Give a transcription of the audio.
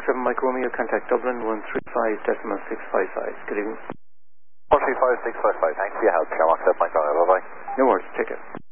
Sherlock 7 Mike Romeo, contact Dublin 135.655. Good evening. 135.655. Thanks for your help, Sherlock 7 Mike Romeo. Bye-bye. No worries. Take care.